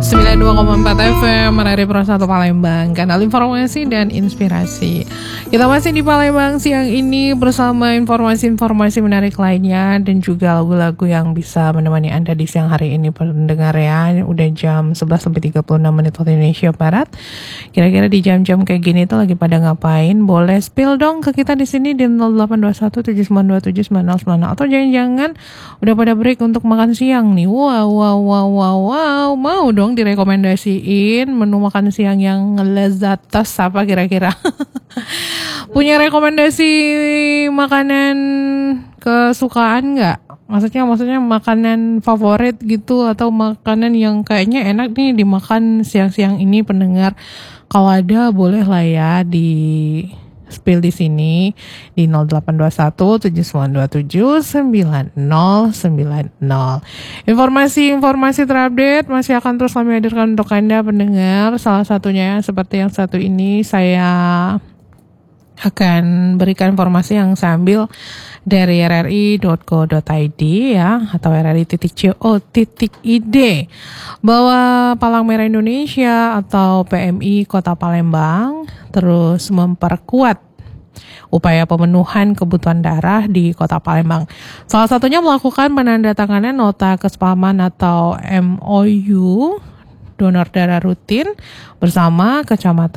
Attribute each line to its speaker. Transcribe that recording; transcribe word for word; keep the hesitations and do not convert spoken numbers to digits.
Speaker 1: sembilan puluh dua koma empat F M Radio Pro satu Palembang, kanal informasi dan inspirasi. Kita masih di Palembang siang ini bersama informasi-informasi menarik lainnya dan juga lagu-lagu yang bisa menemani Anda di siang hari ini pendengar ya. Udah jam sebelas lebih tiga puluh enam menit waktu Indonesia Barat. Kira-kira di jam-jam kayak gini tuh lagi pada ngapain? Boleh spill dong ke kita di sini di nol delapan dua satu tujuh sembilan dua tujuh sembilan nol sembilan nol, atau jangan-jangan udah pada break untuk makan siang nih. Wow, wow, wow, wow, wow. Mau dong direkomendasiin menu makan siang yang lezatos apa kira-kira? Punya rekomendasi makanan kesukaan nggak? Maksudnya maksudnya makanan favorit gitu, atau makanan yang kayaknya enak nih dimakan siang-siang ini pendengar. Kalau ada boleh lah ya di spill di sini di nol delapan dua satu tujuh sembilan dua tujuh sembilan nol sembilan nol. Informasi-informasi terupdate masih akan terus kami hadirkan untuk Anda pendengar. Salah satunya seperti yang satu ini, saya akan berikan informasi yang saya ambil dari r r i dot co dot i d ya, atau r r i titik co titik i d, bahwa Palang Merah Indonesia atau P M I Kota Palembang terus memperkuat upaya pemenuhan kebutuhan darah di Kota Palembang. Salah satunya melakukan penandatanganan nota kesepahaman atau M O U donor darah rutin bersama Kecamatan